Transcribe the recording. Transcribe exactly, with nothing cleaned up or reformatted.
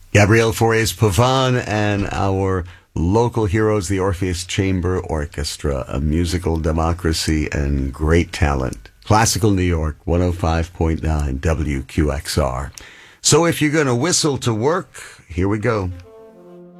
Gabriel Fauré-Pavon and our local heroes, the Orpheus Chamber Orchestra, a musical democracy and great talent. Classical New York, one oh five point nine W Q X R. So if you're going to whistle to work, here we go.